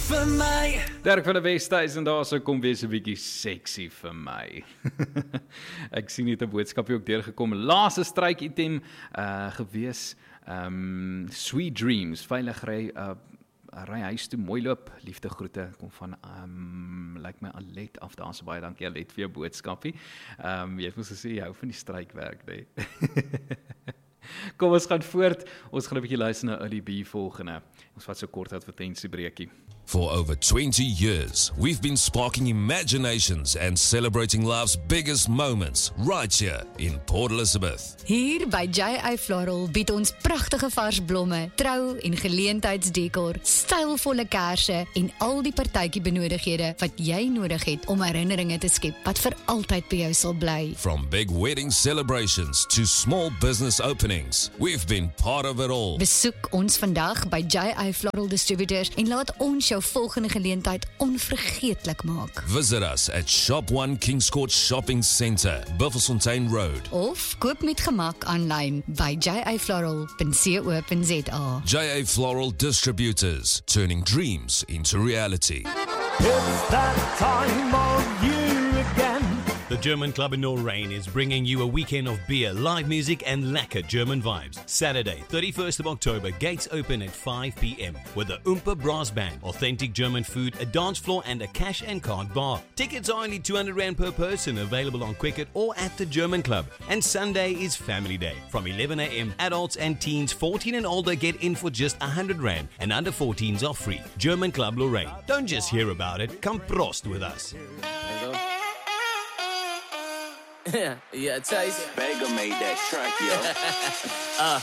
vir my. Dirk van der Westhuizen daar so kom wees 'n bietjie sexy vir my. Ek sien net 'n boodskapie ook deurgekom. Laaste stryk item gewees. Sweet Dreams, veilig ry huis toe, mooi loop, liefde groete, kom van, lyk my Alet af, daar so baie dankie Alet vir jou boodskapie. Jy het mos gesê, jy hou van die strykwerk, nee. Kom ons gaan voort, ons gaan 'n bietjie luister na Early B volgende. Ons vat so kort advertensiebreekie. For over 20 years, we've been sparking imaginations and celebrating life's biggest moments right here in Port Elizabeth. Hier by J.A. Floral bied ons pragtige vars blomme, trou- en geleentheidsdekor, stylvolle kersse en al die partytjie benodighede wat jy nodig het om herinneringe te skep wat vir altyd by jou sal bly. From big wedding celebrations to small business openings, we've been part of it all. Besoek ons vandag by J.A. Floral Distributors en laat ons jou volgende geleentheid onvergeetlik maak. Visit us at Shop 1 Kings Court Shopping Centre, Buffelsfontein Road. Of koop met gemak aanlyn by jafloral.co.za. J.A. Floral Distributors, turning dreams into reality. It's that time of year again. The German Club in Norrain is bringing you a weekend of beer, live music and lekker German vibes. Saturday, 31st of October, gates open at 5 p.m. with the Oompa Brass Band, authentic German food, a dance floor and a cash and card bar. Tickets are only R200 per person, available on Quicket or at the German Club. And Sunday is Family Day. From 11 a.m, adults and teens 14 and older get in for just R100 and under 14s are free. German Club Lorraine. Don't just hear about it, come prost with us. Yeah, taste. Vega made that track, yo.